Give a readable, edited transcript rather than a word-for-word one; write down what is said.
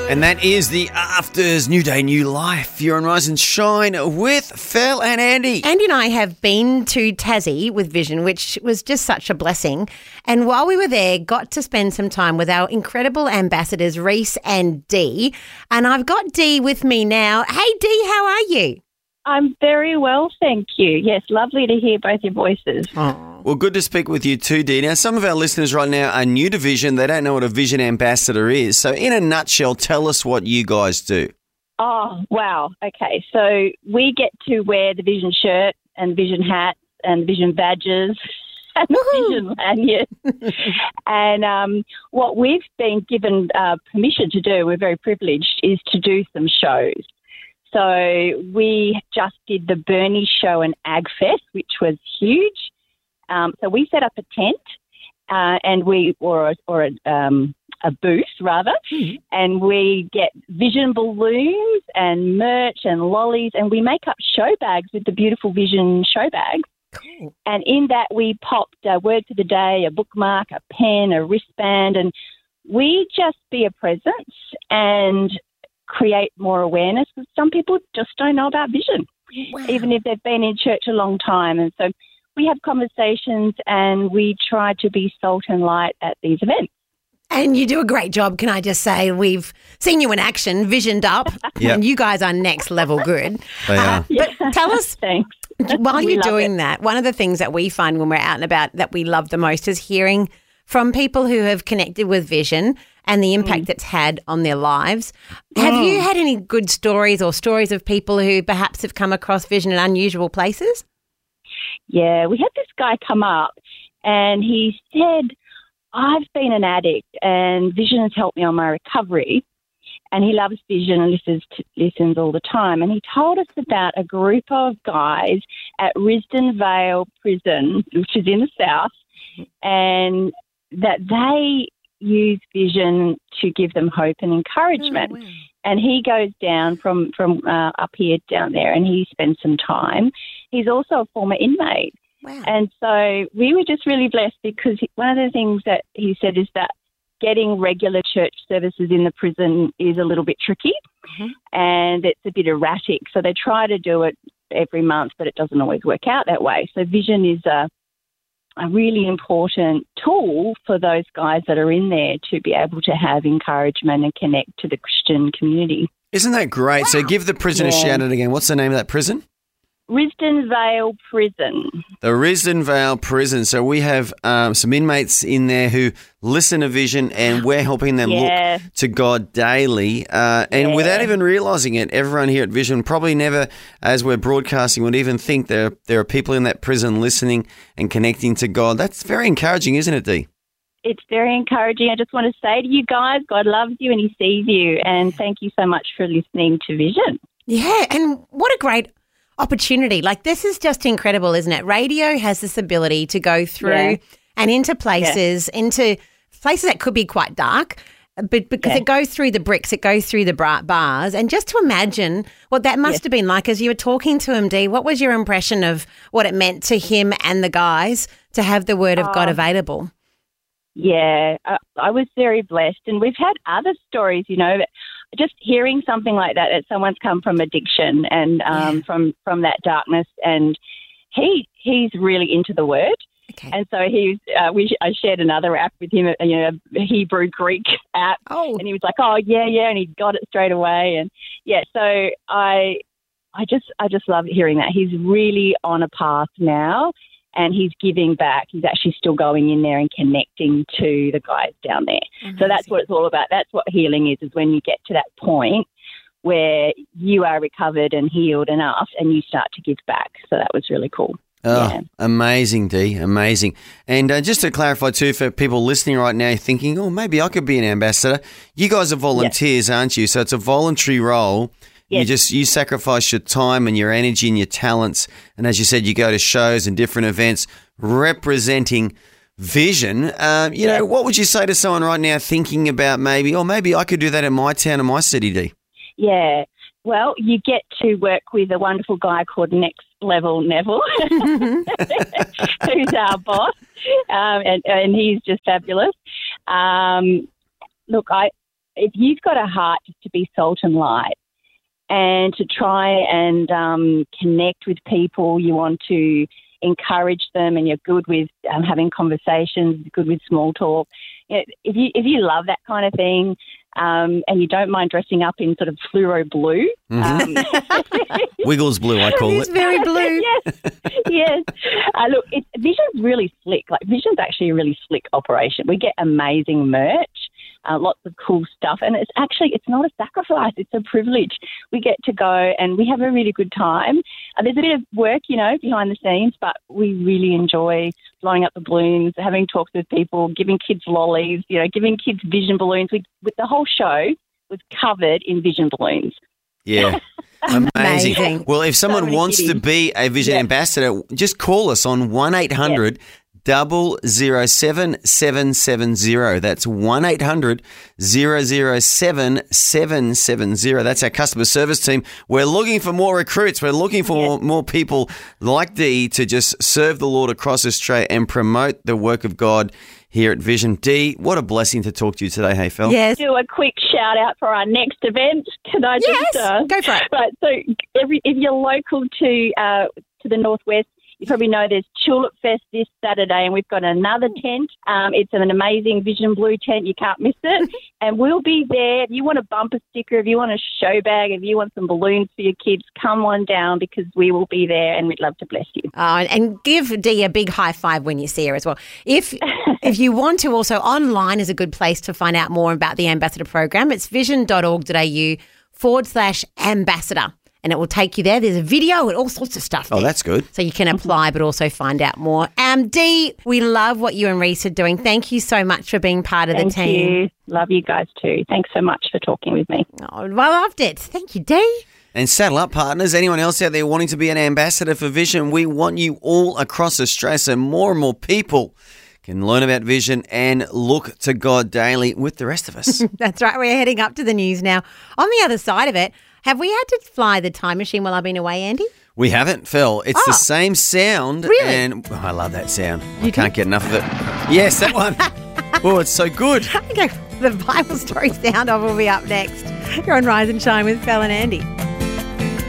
And that is the Afters, New Day, New Life. You're on Rise and Shine with Fel and Andy. Andy and I have been to Tassie with Vision, which was just such a blessing. And while we were there, got to spend some time with our incredible ambassadors, Reese and Dee. And I've got Dee with me now. Hey, Dee, how are you? I'm very well, thank you. Yes, lovely to hear both your voices. Oh. Well, good to speak with you too, Dee. Now, some of our listeners right now are new to Vision. They don't know what a Vision ambassador is. So in a nutshell, tell us what you guys do. Oh, wow. Okay, so we get to wear the Vision shirt and Vision hats and Vision badges and Vision lanyards. And what we've been given permission to do, we're very privileged, is to do some shows. So we just did the Bernie Show and Ag Fest, which was huge. So we set up a tent and a booth rather, and we get Vision balloons and merch and lollies, and we make up show bags with the beautiful Vision show bags. Cool. And in that we popped a word for the day, a bookmark, a pen, a wristband, and we just be a presence and create more awareness, because some people just don't know about Vision, even if they've been in church a long time. And so we have conversations and we try to be salt and light at these events. And you do a great job, can I just say. We've seen you in action, visioned up, and you guys are next level good. They are. But tell us, Thanks. while We you're love doing it. that, one of the things that we find when we're out and about that we love the most is hearing from people who have connected with Vision and the impact it's had on their lives. Have you had any good stories or stories of people who perhaps have come across Vision in unusual places? Yeah, we had this guy come up and he said, I've been an addict and Vision has helped me on my recovery. And he loves Vision and listens all the time. And he told us about a group of guys at Risdon Vale Prison, which is in the south, and that they use Vision to give them hope and encouragement. Oh, wow. And he goes down from up here down there and he spends some time. He's also a former inmate. Wow. And so we were just really blessed, because one of the things that he said is that getting regular church services in the prison is a little bit tricky and it's a bit erratic. So they try to do it every month, but it doesn't always work out that way. So Vision is a really important tool for those guys that are in there to be able to have encouragement and connect to the Christian community. Isn't that great? Wow. So give the prison a shout out again. What's the name of that prison? Risdon Vale Prison. The Risdon Vale Prison. So we have some inmates in there who listen to Vision, and we're helping them look to God daily. And without even realising it, everyone here at Vision probably never, as we're broadcasting, would even think there are people in that prison listening and connecting to God. That's very encouraging, isn't it, Dee? It's very encouraging. I just want to say to you guys, God loves you and he sees you. And thank you so much for listening to Vision. Yeah, and what a great opportunity. Like, this is just incredible, isn't it? Radio has this ability to go through and into places that could be quite dark, but because it goes through the bricks, it goes through the bars. And just to imagine what that must have been like as you were talking to him, Dee, what was your impression of what it meant to him and the guys to have the Word of God available? Yeah, I was very blessed. And we've had other stories, you know, just hearing something like that someone's come from addiction and from that darkness, and he's really into the Word. Okay. And so I shared another app with him, a Hebrew Greek app, and he was like, "Oh yeah," and he got it straight away, and so I just love hearing that. He's really on a path now. And he's giving back. He's actually still going in there and connecting to the guys down there. Amazing. So that's what it's all about. That's what healing is when you get to that point where you are recovered and healed enough and you start to give back. So that was really cool. Oh, amazing, Dee, amazing. And just to clarify too, for people listening right now thinking, oh, maybe I could be an ambassador, you guys are volunteers, aren't you? So it's a voluntary role. Yes. You sacrifice your time and your energy and your talents, and as you said, you go to shows and different events representing Vision. You know, what would you say to someone right now thinking about maybe I could do that in my town and my city, Dee? Yeah, well, you get to work with a wonderful guy called Next Level Neville, who's our boss, and he's just fabulous. Look, if you've got a heart just to be salt and light and to try and connect with people, you want to encourage them, and you're good with having conversations, good with small talk. You know, if you love that kind of thing, and you don't mind dressing up in sort of fluoro blue. Wiggles blue, I call it. It's very blue. Yes. Look, Vision's really slick. Like, Vision's actually a really slick operation. We get amazing merch, lots of cool stuff, and it's not a sacrifice. It's a privilege. We get to go and we have a really good time. There's a bit of work, behind the scenes, but we really enjoy blowing up the balloons, having talks with people, giving kids lollies, giving kids Vision balloons. With the whole show was covered in Vision balloons. Yeah. Amazing. Well, if someone wants to be a Vision ambassador, just call us on 1-800 007 770. That's 1-800 007 770. That's our customer service team. We're looking for more recruits. We're looking for more people like Dee to just serve the Lord across Australia and promote the work of God here at Vision. Dee, what a blessing to talk to you today, hey, Phil. Yes. Do a quick shout out for our next event. Can I just go for it? Right. So if you're local to the northwest, you probably know there's Tulip Fest this Saturday, and we've got another tent. It's an amazing Vision Blue tent. You can't miss it. And we'll be there. If you want a bumper sticker, if you want a show bag, if you want some balloons for your kids, come on down, because we will be there and we'd love to bless you. And give Dee a big high five when you see her as well. If you want to, also online is a good place to find out more about the Ambassador Program. It's vision.org.au/ambassador. And it will take you there. There's a video and all sorts of stuff there. Oh, that's good. So you can apply but also find out more. Dee, we love what you and Reese are doing. Thank you so much for being part of the team. Thank you. Love you guys too. Thanks so much for talking with me. Oh, well, I loved it. Thank you, Dee. And saddle up, partners. Anyone else out there wanting to be an ambassador for Vision, we want you all across Australia so more and more people can learn about Vision and look to God daily with the rest of us. That's right. We're heading up to the news now. On the other side of it, have we had to fly the time machine while I've been away, Andy? We haven't, Phil. It's the same sound. Really? And I love that sound. I can't get enough of it. Yes, that one. Oh, it's so good. Okay, the Bible story sound off will be up next. You're on Rise and Shine with Phil and Andy.